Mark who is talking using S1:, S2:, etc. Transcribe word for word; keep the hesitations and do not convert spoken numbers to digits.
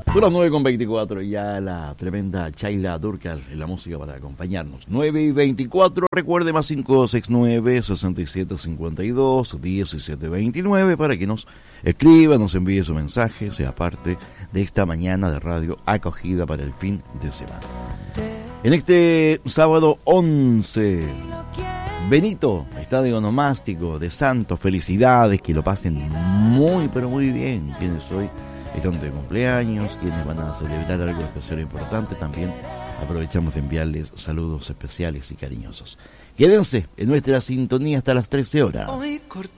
S1: Son las nueve con veinticuatro, ya la tremenda Chayla Durcal en la música para acompañarnos. nueve y veinticuatro, recuerde más cinco seis nueve, seis siete cinco dos, diecisiete veintinueve para que nos escriba, nos envíe su mensaje, sea parte de esta mañana de radio acogida para el fin de semana. En este sábado once, Benito, estadio onomástico de Santos, felicidades, que lo pasen muy pero muy bien. Quienes hoy están de cumpleaños, quienes van a celebrar algo especial e importante, también aprovechamos de enviarles saludos especiales y cariñosos. Quédense en nuestra sintonía hasta las trece horas.